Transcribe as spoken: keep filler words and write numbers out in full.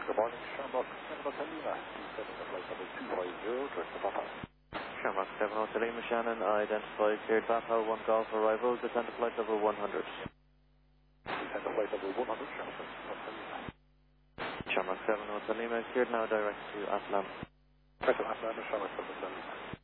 Good morning, Shamrock seven Hotel Lima. Descending the flight number two five zero, direct to Papa. Shamrock seven Hotel Lima, Shannon, identified, cleared Papa, one golf arrival, descend to flight level one hundred. Descend to flight level one hundred, Shamrock seven Hotel Lima. Shamrock seven Hotel Lima, cleared now direct to Atlan. Direct to Atlan, Shamrock seven Hotel Lima.